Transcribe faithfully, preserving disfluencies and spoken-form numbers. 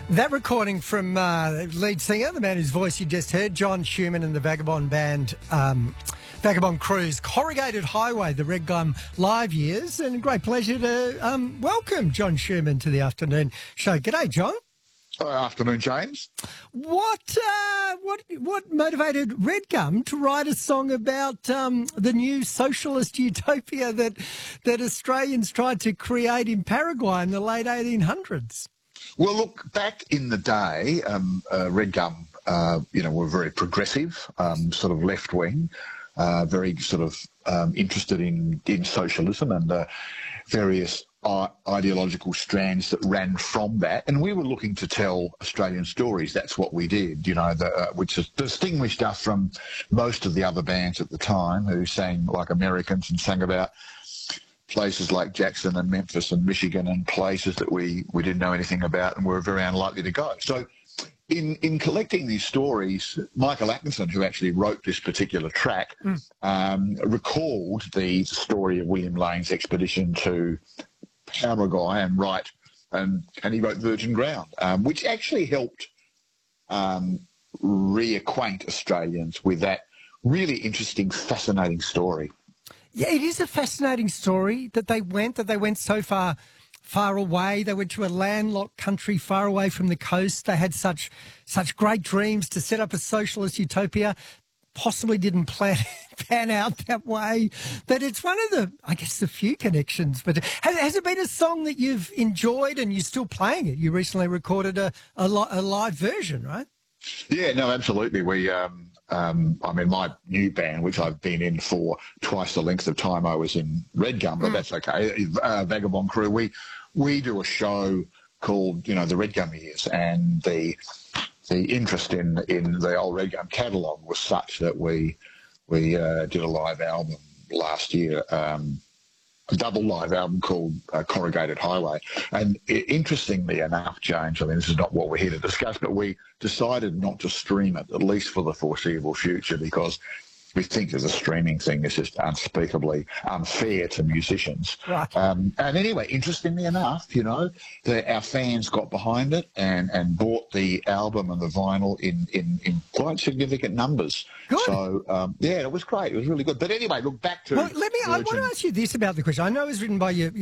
That recording from uh, lead singer, the man whose voice you just heard, John Schumann and the Vagabond Band, um, Vagabond Crew's Corrugated Highway, the Red Gum live years. And a great pleasure to um, welcome John Schumann to the afternoon show. G'day, John. Uh, afternoon, James. What uh, what what motivated Red Gum to write a song about um, the new socialist utopia that that Australians tried to create in Paraguay in the late eighteen hundreds? Well, look, back in the day, um, uh, Red Gum, uh, you know, were very progressive, um, sort of left-wing, uh, very sort of um, interested in, in socialism and uh, various uh, ideological strands that ran from that. And we were looking to tell Australian stories. That's what we did, you know, the, uh, which has distinguished us from most of the other bands at the time who sang like Americans and sang about places like Jackson and Memphis and Michigan and places that we, we didn't know anything about and were very unlikely to go. So in, in collecting these stories, Michael Atkinson, who actually wrote this particular track, mm. um, recalled the story of William Lane's expedition to Paraguay and write, and, and he wrote Virgin Ground, um, which actually helped um, reacquaint Australians with that really interesting, fascinating story. Yeah, it is a fascinating story that they went, that they went so far, far away. They went to a landlocked country far away from the coast. They had such, such great dreams to set up a socialist utopia. Possibly didn't plan, pan out that way. But it's one of the, I guess, the few connections. But has, has it been a song that you've enjoyed and you're still playing it? You recently recorded a, a, li a live version, right? Yeah, no, absolutely. We, um, um, I mean, my new band, which I've been in for twice the length of time I was in Red Gum, but mm. that's okay. Uh, Vagabond Crew, we we do a show called, you know, the Red Gum Years, and the the interest in in the old Red Gum catalogue was such that we we uh, did a live album last year. Um, a double live album called uh, Corrugated Highway. And it, interestingly enough, James, I mean, this is not what we're here to discuss, but we decided not to stream it, at least for the foreseeable future, because we think that the streaming thing is just unspeakably unfair to musicians. Right. Um, and anyway, interestingly enough, you know, the, our fans got behind it and, and bought the album and the vinyl in, in, in quite significant numbers. Good. So, um, yeah, it was great. It was really good. But anyway, look, back to... Well, let me, I want to ask you this about the question. I know it was written by your...